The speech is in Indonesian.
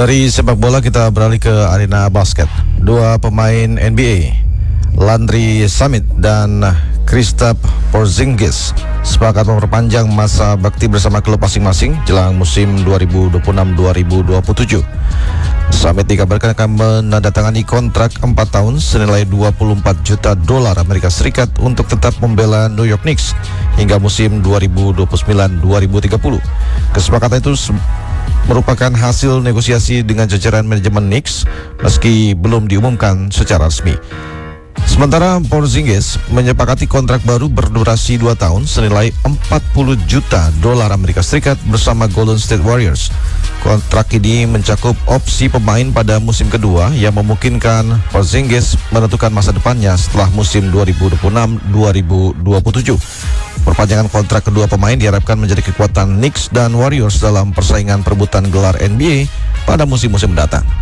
Dari sepak bola kita beralih ke arena basket. Dua pemain NBA, Landry Shamet dan Kristaps Porzingis, sepakat memperpanjang masa bakti bersama klub masing-masing jelang musim 2026-2027. Shamet dikabarkan akan menandatangani kontrak 4 tahun senilai 24 juta dolar Amerika Serikat untuk tetap membela New York Knicks hingga musim 2029-2030. Kesepakatan itu merupakan hasil negosiasi dengan jajaran manajemen Knicks meski belum diumumkan secara resmi. Sementara Porzingis menyepakati kontrak baru berdurasi 2 tahun senilai 40 juta dolar Amerika Serikat bersama Golden State Warriors. Kontrak ini mencakup opsi pemain pada musim kedua yang memungkinkan Porzingis menentukan masa depannya setelah musim 2026-2027. Perpanjangan kontrak kedua pemain diharapkan menjadi kekuatan Knicks dan Warriors dalam persaingan perebutan gelar NBA pada musim-musim mendatang.